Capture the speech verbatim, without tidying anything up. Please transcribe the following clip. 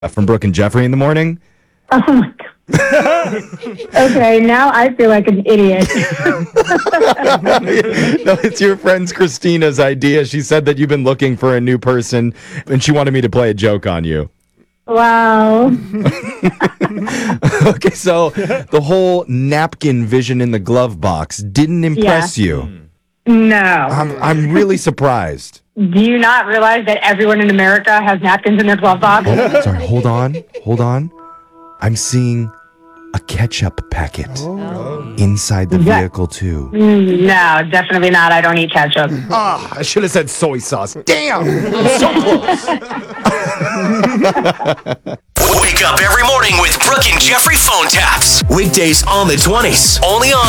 from Brooke and Jeffrey in the morning. Oh my God. Okay, now I feel like an idiot. No, it's your friend's Christina's idea. She said that you've been looking for a new person, and she wanted me to play a joke on you. Wow. Okay, so the whole napkin vision in the glove box didn't impress Yeah. you. No. I'm, I'm really surprised. Do you not realize that everyone in America has napkins in their glove box? Oh, sorry, hold on, hold on. I'm seeing a ketchup packet inside the Yeah. vehicle, too. Mm, No, definitely not. I don't eat ketchup. Ah, I should have said soy sauce. Damn! So close. Wake up every morning with Brooke and Jeffrey phone taps. Weekdays on the twenties. Only on